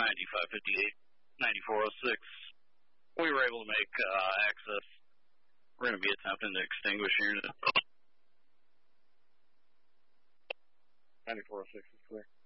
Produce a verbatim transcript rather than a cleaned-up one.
ninety-five fifty-eight, ninety-four oh six. We were able to make uh, access. We're going to be attempting to extinguish unit. ninety-four oh six is clear.